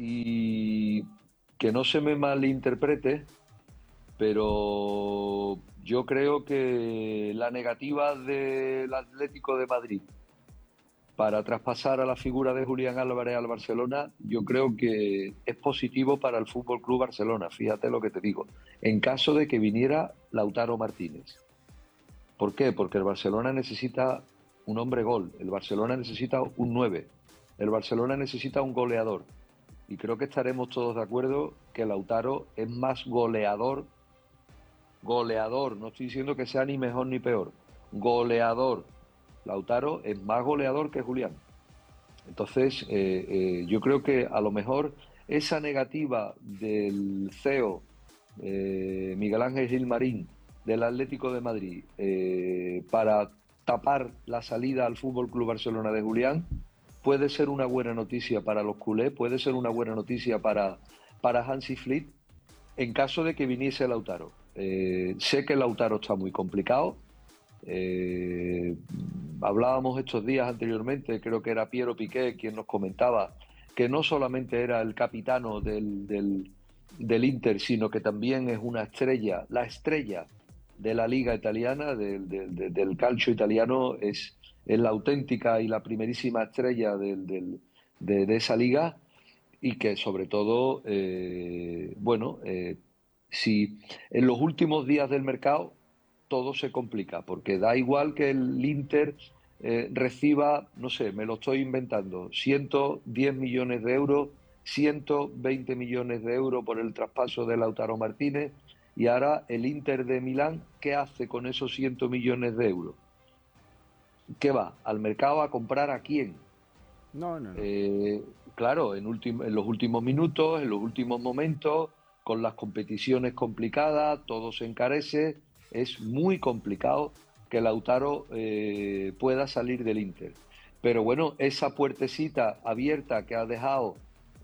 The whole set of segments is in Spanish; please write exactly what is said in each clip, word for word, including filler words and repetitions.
y que no se me malinterprete, pero yo creo que la negativa del Atlético de Madrid para traspasar a la figura de Julián Álvarez al Barcelona, yo creo que es positivo para el Fútbol Club Barcelona, fíjate lo que te digo, en caso de que viniera Lautaro Martínez. ¿Por qué? Porque el Barcelona necesita un hombre gol, el Barcelona necesita un nueve, el Barcelona necesita un goleador. Y creo que estaremos todos de acuerdo que Lautaro es más goleador, goleador, no estoy diciendo que sea ni mejor ni peor, goleador. Lautaro es más goleador que Julián. Entonces, eh, eh, yo creo que a lo mejor esa negativa del C E O, eh, Miguel Ángel Gilmarín, del Atlético de Madrid, eh, para tapar la salida al Fútbol Club Barcelona de Julián, puede ser una buena noticia para los culés, puede ser una buena noticia para, para Hansi Flick, en caso de que viniese Lautaro. Eh, sé que Lautaro está muy complicado. Eh, hablábamos estos días anteriormente, creo que era Piero Piqué quien nos comentaba que no solamente era el capitano del, del, del Inter, sino que también es una estrella, la estrella de la liga italiana, del, del, del calcio italiano, es, es la auténtica y la primerísima estrella del, del, de, de esa liga, y que sobre todo, eh, bueno, eh, si en los últimos días del mercado todo se complica, porque da igual que el Inter eh, reciba, no sé, me lo estoy inventando, ciento diez millones de euros, ciento veinte millones de euros por el traspaso de Lautaro Martínez, y ahora el Inter de Milán, ¿qué hace con esos cien millones de euros? ¿Qué va? ¿Al mercado a comprar a quién? No, no, no. Eh, claro, en, ultim- en los últimos minutos, en los últimos momentos, con las competiciones complicadas, todo se encarece, es muy complicado que Lautaro eh, pueda salir del Inter. Pero bueno, esa puertecita abierta que ha dejado,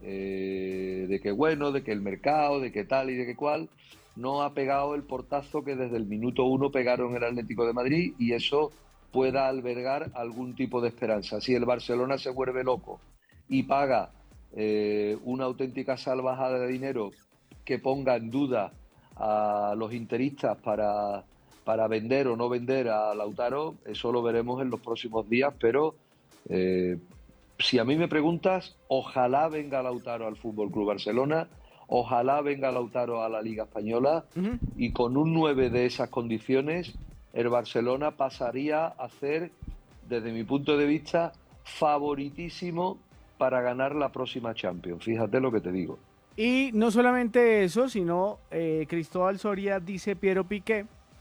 eh, de que bueno, de que el mercado, de que tal y de que cual, no ha pegado el portazo que desde el minuto uno pegaron el Atlético de Madrid, y eso pueda albergar algún tipo de esperanza. Si el Barcelona se vuelve loco y paga eh, una auténtica salvajada de dinero que ponga en duda a los interistas para, para vender o no vender a Lautaro, eso lo veremos en los próximos días, pero eh, si a mí me preguntas, ojalá venga Lautaro al Fútbol Club Barcelona, ojalá venga Lautaro a la Liga Española, Ujú. y con un nueve de esas condiciones el Barcelona pasaría a ser, desde mi punto de vista, favoritísimo para ganar la próxima Champions. Fíjate lo que te digo. Y no solamente eso, sino eh, Cristóbal Soria dice Piero Piqué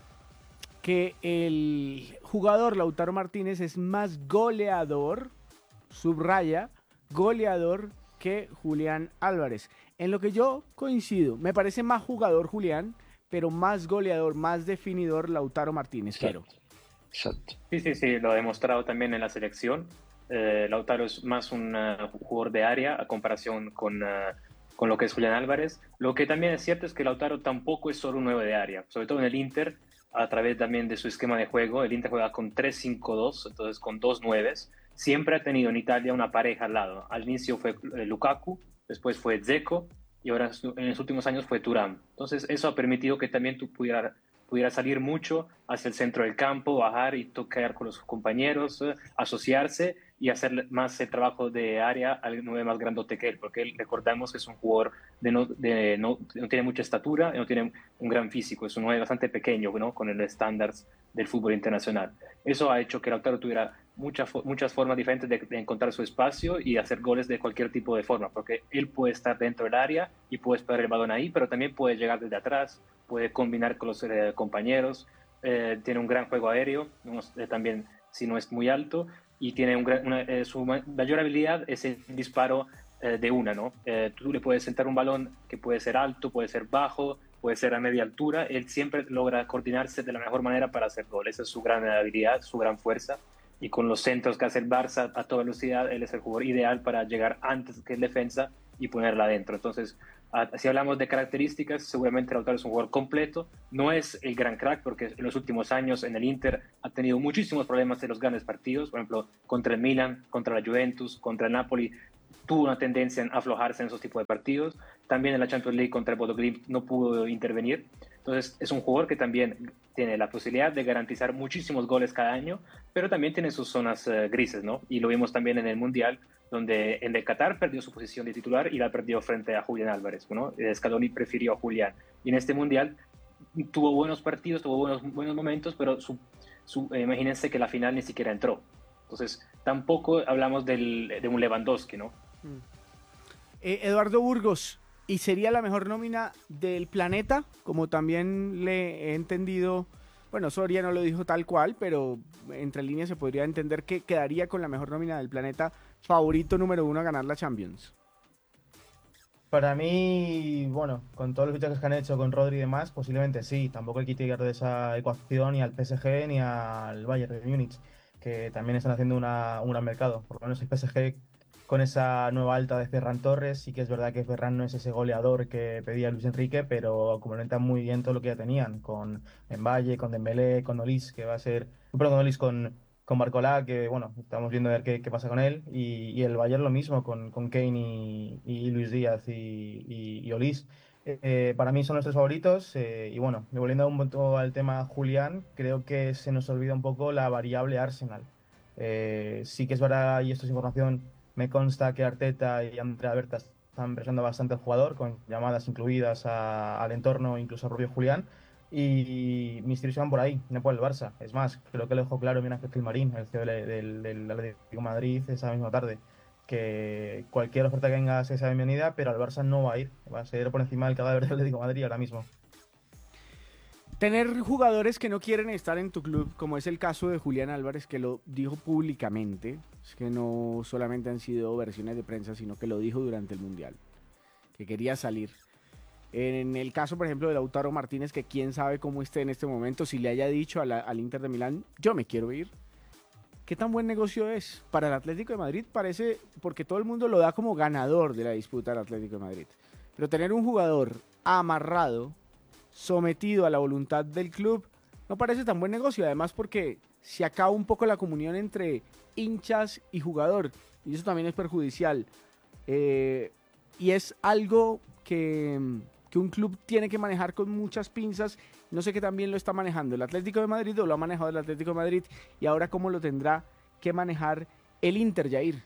que el jugador Lautaro Martínez es más goleador, subraya, goleador que Julián Álvarez. En lo que yo coincido, me parece más jugador Julián, pero más goleador, más definidor Lautaro Martínez, Piero. Exacto, exacto. Sí, sí, sí, lo ha demostrado también en la selección. Eh, Lautaro es más un uh, jugador de área a comparación con, uh, con lo que es Julián Álvarez. Lo que también es cierto es que Lautaro tampoco es solo un nueve de área, sobre todo en el Inter, a través también de su esquema de juego. El Inter juega con tres cinco dos, entonces con dos nueves. Siempre ha tenido en Italia una pareja al lado. Al inicio fue eh, Lukaku, después fue Dzeko y ahora en los últimos años fue Thuram. Entonces eso ha permitido que también tú pudieras pudiera salir mucho hacia el centro del campo, bajar y tocar con los compañeros, eh, asociarse y hacer más el trabajo de área al nueve más grandote que él, porque él, recordamos que es un jugador de no, de no, no tiene mucha estatura, no tiene un gran físico, es un nueve bastante pequeño, ¿no? Con el estándar del fútbol internacional. Eso ha hecho que Lautaro tuviera muchas, muchas formas diferentes de, de encontrar su espacio y hacer goles de cualquier tipo de forma, porque él puede estar dentro del área y puede esperar el balón ahí, pero también puede llegar desde atrás, puede combinar con los eh, compañeros, eh, tiene un gran juego aéreo, no, eh, también si no es muy alto, y tiene un gran, una, eh, su mayor habilidad es el disparo eh, de una, ¿no? Eh, tú le puedes sentar un balón que puede ser alto, puede ser bajo, puede ser a media altura, él siempre logra coordinarse de la mejor manera para hacer gol, esa es su gran habilidad, su gran fuerza, y con los centros que hace el Barça a toda velocidad, él es el jugador ideal para llegar antes que el defensa y ponerla adentro. Entonces, si hablamos de características, seguramente Lautaro es un jugador completo, no es el gran crack porque en los últimos años en el Inter ha tenido muchísimos problemas en los grandes partidos, por ejemplo, contra el Milan, contra la Juventus, contra el Napoli, tuvo una tendencia en aflojarse en esos tipos de partidos. También en la Champions League contra el Bodo Glimt no pudo intervenir. Entonces es un jugador que también tiene la posibilidad de garantizar muchísimos goles cada año, pero también tiene sus zonas uh, grises, ¿no? Y lo vimos también en el Mundial, donde en el Qatar perdió su posición de titular y la perdió frente a Julián Álvarez, ¿no? Scaloni prefirió a Julián. Y en este Mundial tuvo buenos partidos, tuvo buenos, buenos momentos, pero su, su, eh, imagínense que la final ni siquiera entró. Entonces tampoco hablamos del, de un Lewandowski, ¿no? Mm. Eh, Eduardo Burgos, ¿y sería la mejor nómina del planeta? Como también le he entendido, bueno, Soria no lo dijo tal cual, pero entre líneas se podría entender que quedaría con la mejor nómina del planeta, favorito número uno a ganar la Champions. Para mí, bueno, con todos los fichajes que han hecho con Rodri y demás, posiblemente sí. Tampoco hay que tirar de esa ecuación ni al P S G ni al Bayern de Múnich, que también están haciendo una, un gran mercado. Por lo menos el P S G con esa nueva alta de Ferran Torres, sí que es verdad que Ferran no es ese goleador que pedía Luis Enrique, pero complementa muy bien todo lo que ya tenían, con Mbaye, con Dembélé, con Olis, que va a ser... Perdón, con Olis, con, con Barcola, que bueno, estamos viendo a ver qué, qué pasa con él, y, y el Bayern lo mismo, con, con Kane y, y Luis Díaz y, y, y Olis. Eh, para mí son los tres favoritos, eh, y bueno, volviendo un poco al tema Julián, creo que se nos olvida un poco la variable Arsenal. Eh, sí que es verdad, y esto es información, me consta que Arteta y Andrea Berta están presionando bastante al jugador, con llamadas incluidas a, al entorno, incluso al propio Julián. Y mis tiros van por ahí, no por el Barça. Es más, creo que lo dejó claro bien Ángel Gilmarín, el C E O del, del, del Atlético de Madrid, esa misma tarde, que cualquier oferta que venga sea bienvenida, pero al Barça no va a ir. Va a ser por encima del cadáver del Atlético de Madrid ahora mismo. Tener jugadores que no quieren estar en tu club, como es el caso de Julián Álvarez, que lo dijo públicamente, es que no solamente han sido versiones de prensa, sino que lo dijo durante el Mundial, que quería salir. En el caso, por ejemplo, de Lautaro Martínez, que quién sabe cómo esté en este momento, si le haya dicho a la, al Inter de Milán, yo me quiero ir. ¿Qué tan buen negocio es? Para el Atlético de Madrid parece, porque todo el mundo lo da como ganador de la disputa del Atlético de Madrid. Pero tener un jugador amarrado, sometido a la voluntad del club, no parece tan buen negocio. Además porque se acaba un poco la comunión entre hinchas y jugador. Y eso también es perjudicial. Eh, y es algo que, que un club tiene que manejar con muchas pinzas. No sé qué también lo está manejando el Atlético de Madrid o lo ha manejado el Atlético de Madrid. Y ahora cómo lo tendrá que manejar el Inter, Jair.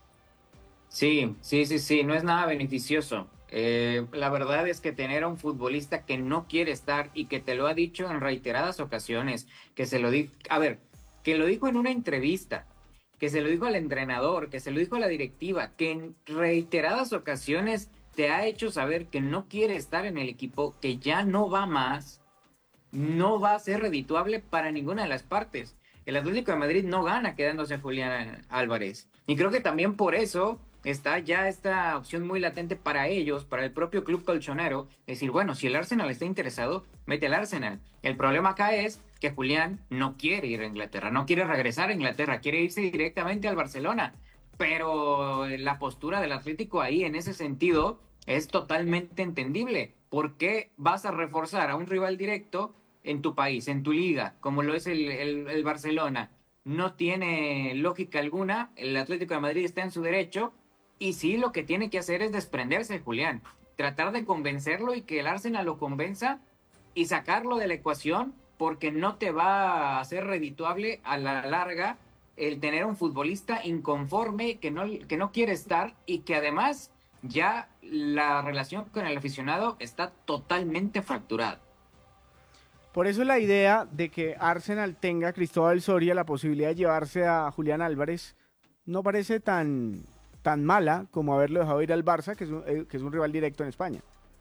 Sí, sí, sí, sí. No es nada beneficioso. Eh, la verdad es que tener a un futbolista que no quiere estar y que te lo ha dicho en reiteradas ocasiones, que se lo dijo, a ver, que lo dijo en una entrevista, que se lo dijo al entrenador, que se lo dijo a la directiva, que en reiteradas ocasiones te ha hecho saber que no quiere estar en el equipo, que ya no va más, no va a ser redituable para ninguna de las partes. El Atlético de Madrid no gana quedándose a Julián Álvarez. Y creo que también por eso está ya esta opción muy latente para ellos, para el propio club colchonero, decir, bueno, si el Arsenal está interesado, mete al Arsenal. El problema acá es que Julián no quiere ir a Inglaterra, no quiere regresar a Inglaterra, quiere irse directamente al Barcelona. Pero la postura del Atlético ahí, en ese sentido, es totalmente entendible. ¿Por qué vas a reforzar a un rival directo en tu país, en tu liga, como lo es el, el, el Barcelona? No tiene lógica alguna, el Atlético de Madrid está en su derecho, y sí, lo que tiene que hacer es desprenderse de Julián, tratar de convencerlo y que el Arsenal lo convenza y sacarlo de la ecuación, porque no te va a hacer redituable a la larga el tener un futbolista inconforme, que no, que no quiere estar y que además ya la relación con el aficionado está totalmente fracturada. Por eso la idea de que Arsenal tenga a Cristóbal Soria la posibilidad de llevarse a Julián Álvarez no parece tan... tan mala como haberlo dejado ir al Barça, que es un, eh, que es un rival directo en España.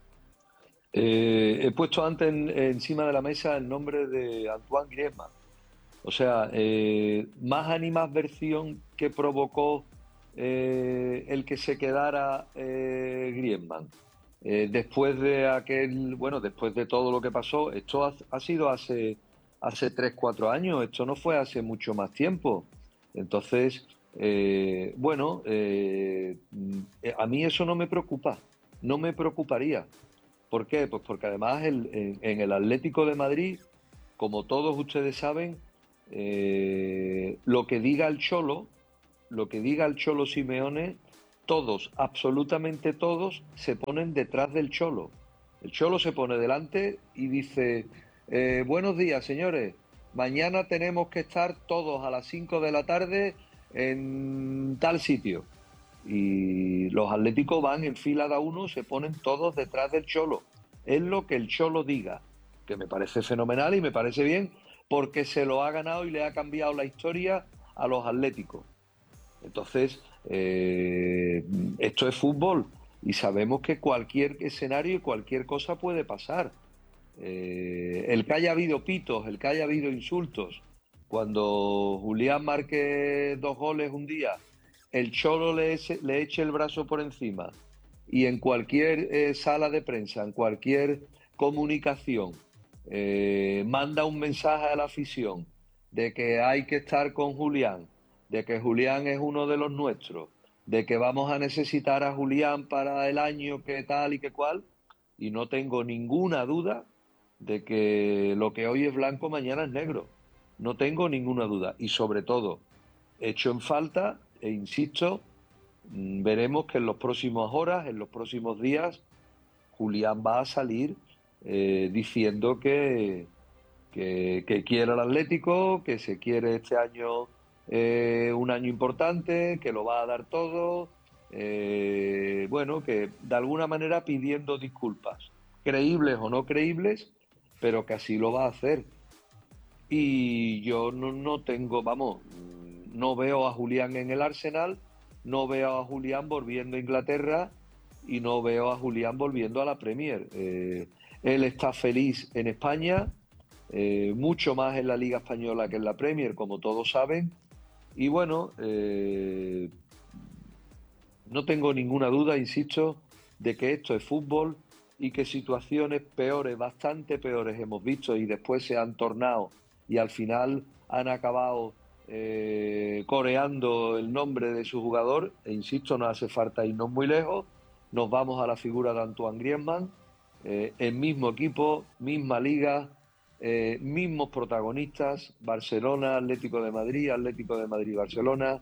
Eh, he puesto antes en, encima de la mesa el nombre de Antoine Griezmann. O sea, eh, más animadversión que provocó eh, el que se quedara eh, Griezmann. Eh, después de aquel, bueno, después de todo lo que pasó, esto ha, ha sido hace, hace tres, cuatro años, esto no fue hace mucho más tiempo. Entonces, Eh, bueno, eh, a mí eso no me preocupa, no me preocuparía. ¿Por qué? Pues porque además el, en, en el Atlético de Madrid, como todos ustedes saben, eh, lo que diga el Cholo, lo que diga el Cholo Simeone todos, absolutamente todos, se ponen detrás del Cholo. El Cholo se pone delante y dice, eh, buenos días, señores, mañana tenemos que estar todos a las cinco de la tarde en tal sitio. Y los atléticos van en fila de a uno, se ponen todos detrás del Cholo. Es lo que el Cholo diga, que me parece fenomenal y me parece bien, porque se lo ha ganado y le ha cambiado la historia a los atléticos. Entonces, eh, esto es fútbol y sabemos que cualquier escenario y cualquier cosa puede pasar. Eh, el que haya habido pitos, el que haya habido insultos, cuando Julián marque dos goles un día, el Cholo le, eche, le eche el brazo por encima y en cualquier eh, sala de prensa, en cualquier comunicación, eh, manda un mensaje a la afición de que hay que estar con Julián, de que Julián es uno de los nuestros, de que vamos a necesitar a Julián para el año que tal y que cual, y no tengo ninguna duda de que lo que hoy es blanco mañana es negro. No tengo ninguna duda. Y sobre todo, echo en falta, e insisto, veremos que en las próximas horas, en los próximos días, Julián va a salir eh, diciendo que, que, que quiere al Atlético, que se quiere este año eh, un año importante, que lo va a dar todo, eh, bueno, que de alguna manera pidiendo disculpas, creíbles o no creíbles, pero que así lo va a hacer. Y yo no, no tengo, vamos, no veo a Julián en el Arsenal, no veo a Julián volviendo a Inglaterra y no veo a Julián volviendo a la Premier. Eh, él está feliz en España, eh, mucho más en la Liga Española que en la Premier, como todos saben. Y bueno, eh, no tengo ninguna duda, insisto, de que esto es fútbol y que situaciones peores, bastante peores hemos visto y después se han tornado y al final han acabado eh, coreando el nombre de su jugador. E insisto, no hace falta irnos muy lejos. Nos vamos a la figura de Antoine Griezmann, eh, el mismo equipo, misma liga, eh, mismos protagonistas, Barcelona, Atlético de Madrid, Atlético de Madrid, Barcelona,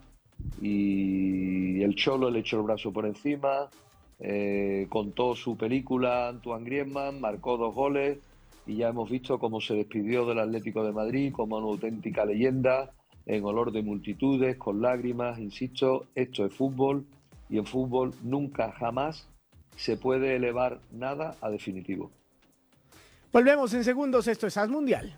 y el Cholo le echó el brazo por encima, eh, contó su película, Antoine Griezmann, marcó dos goles y ya hemos visto cómo se despidió del Atlético de Madrid como una auténtica leyenda, en olor de multitudes, con lágrimas. Insisto, esto es fútbol y en fútbol nunca, jamás se puede elevar nada a definitivo. Volvemos en segundos, esto es As Mundial.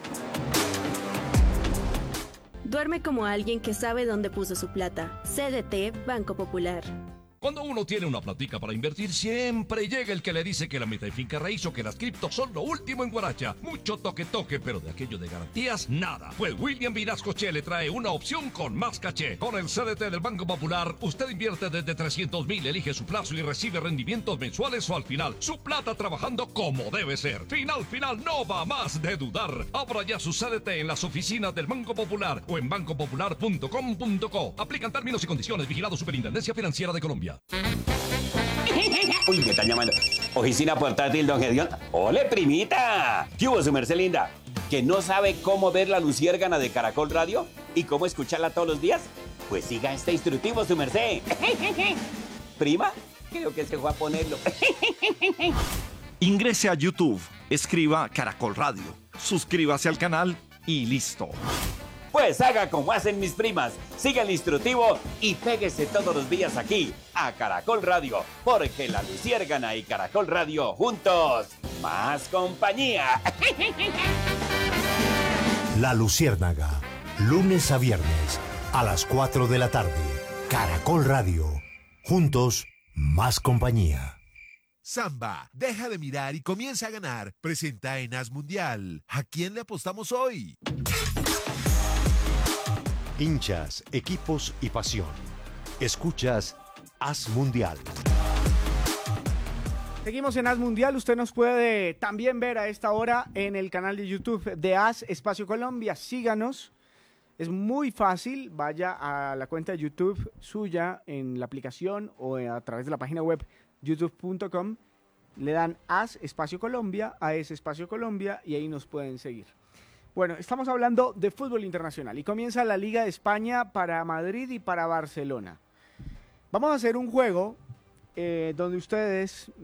Duerme como alguien que sabe dónde puso su plata. C D T Banco Popular. Cuando uno tiene una platica para invertir, siempre llega el que le dice que la meta de finca raíz o que las criptos son lo último en guaracha. Mucho toque-toque, pero de aquello de garantías, nada. Pues William Vinascoche le trae una opción con más caché. Con el C D T del Banco Popular, usted invierte desde trescientos mil, elige su plazo y recibe rendimientos mensuales o al final. Su plata trabajando como debe ser. Final, final, no va más de dudar. Abra ya su C D T en las oficinas del Banco Popular o en banco popular punto com punto co. Aplican términos y condiciones. Vigilado Superintendencia Financiera de Colombia. Uy, me están llamando. Oficina portátil, don Gedeón. ¡Ole, primita! ¿Qué hubo, su merced linda? ¿Que no sabe cómo ver la luciérgana de Caracol Radio? ¿Y cómo escucharla todos los días? Pues siga este instructivo, su merced. ¿Prima? Creo que se fue a ponerlo. Ingrese a YouTube, escriba Caracol Radio, suscríbase al canal y listo. Pues haga como hacen mis primas, siga el instructivo y péguese todos los días aquí a Caracol Radio, porque la luciérgana y Caracol Radio juntos, más compañía. La Luciérnaga, lunes a viernes a las cuatro de la tarde. Caracol Radio, juntos, más compañía. Samba, deja de mirar y comienza a ganar. Presenta en As Mundial. ¿A quién le apostamos hoy? Hinchas, equipos y pasión. Escuchas As Mundial. Seguimos en As Mundial. Usted nos puede también ver a esta hora en el canal de YouTube de As Espacio Colombia. Síganos. Es muy fácil. Vaya a la cuenta de YouTube suya en la aplicación o a través de la página web youtube punto com. Le dan As Espacio Colombia, A S Espacio Colombia y ahí nos pueden seguir. Bueno, estamos hablando de fútbol internacional y comienza la Liga de España para Madrid y para Barcelona. Vamos a hacer un juego eh, donde ustedes